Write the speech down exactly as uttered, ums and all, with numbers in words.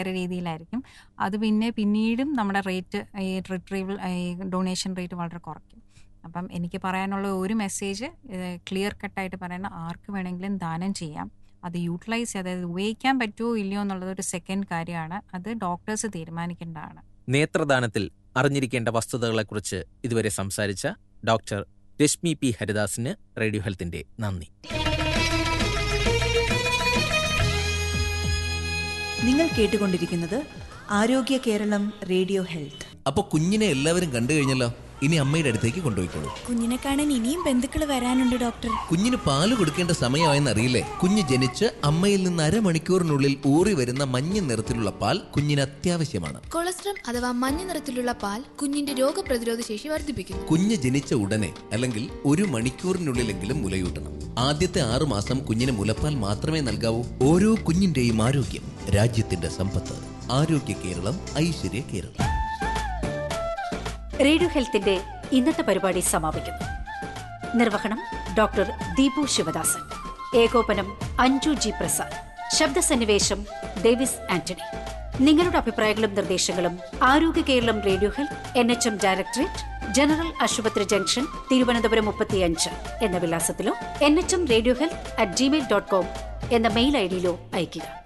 ഭയങ്കര രീതിയിലായിരിക്കും. അത് പിന്നെ പിന്നീടും നമ്മുടെ റേറ്റ് ഈ റിട്രീവൽ ഈ ഡൊണേഷൻ റേറ്റ് വളരെ കുറയ്ക്കും. അപ്പം എനിക്ക് പറയാനുള്ള ഒരു മെസ്സേജ് ക്ലിയർ കട്ടായിട്ട് പറയുന്ന ആർക്ക് വേണമെങ്കിലും ദാനം ചെയ്യാം. അത് യൂട്ടിലൈസ് അതായത് ഉപയോഗിക്കാൻ പറ്റുമോ ഇല്ലയോ എന്നുള്ളത് ഒരു സെക്കൻഡ് കാര്യമാണ്. അത് ഡോക്ടേഴ്സ് തീരുമാനിക്കേണ്ടതാണ്. നേത്രദാനത്തിൽ അറിഞ്ഞിരിക്കേണ്ട വസ്തുതകളെക്കുറിച്ച് ഇതുവരെ സംസാരിച്ച ഡോക്ടർ രശ്മി പി ഹരിദാസിന് റേഡിയോ ഹെൽത്തിന്റെ നന്ദി. നിങ്ങൾ കേട്ടുകൊണ്ടിരിക്കുന്നത് ആരോഗ്യ കേരളം റേഡിയോ ഹെൽത്ത്. അപ്പൊ കുഞ്ഞിനെ എല്ലാവരും കണ്ടു കഴിഞ്ഞല്ലോ. ഇനി അമ്മയുടെ അടുത്തേക്ക് കൊണ്ടുപോയിക്കോളൂ. കുഞ്ഞിനെ കാണാൻ ഇനിയും ബന്ധുക്കൾ വരാനുണ്ട് ഡോക്ടർ. കുഞ്ഞിന് പാല് കൊടുക്കേണ്ട സമയമായെന്ന് അറിയില്ലേ? കുഞ്ഞ് ജനിച്ച് അമ്മയിൽ നിന്ന് അരമണിക്കൂറിനുള്ളിൽ ഊറി വരുന്ന മഞ്ഞ നിറത്തിലുള്ള പാൽ കുഞ്ഞിന് അത്യാവശ്യമാണ്. കൊളസ്ട്രം അഥവാ മഞ്ഞ നിറത്തിലുള്ള പാൽ കുഞ്ഞിന്റെ രോഗപ്രതിരോധ ശേഷി വർദ്ധിപ്പിക്കുന്നു. കുഞ്ഞ് ജനിച്ച ഉടനെ അല്ലെങ്കിൽ ഒരു മണിക്കൂറിനുള്ളിലെങ്കിലും മുലയൂട്ടണം. ആദ്യത്തെ ആറു മാസം കുഞ്ഞിന് മുലപ്പാൽ മാത്രമേ നൽകാവൂ. ഓരോ കുഞ്ഞിന്റെയും ആരോഗ്യം രാജ്യത്തിന്റെ സമ്പത്ത്. ആരോഗ്യ കേരളം, ഐശ്വര്യ കേരളം. റേഡിയോ ഹെൽത്തിന്റെ ഇന്നത്തെ പരിപാടി സമാപിക്കുന്നു. നിർവഹണം ഡോക്ടർ ദീപു ശിവദാസൻ. ഏകോപനം അഞ്ജു ജി പ്രസാദ്. ശബ്ദസന്നിവേശം ഡേവിസ് ആന്റണി. നിങ്ങളുടെ അഭിപ്രായങ്ങളും നിർദ്ദേശങ്ങളും ആരോഗ്യ Keralam radio health, N H M directorate, general ആശുപത്രി ജംഗ്ഷൻ, തിരുവനന്തപുരം മുപ്പത്തിയഞ്ച് എന്ന വിലാസത്തിലോ N H M radio health at Gmail dot com എന്ന മെയിൽ ഐ ഡിയിലോ അയയ്ക്കുക.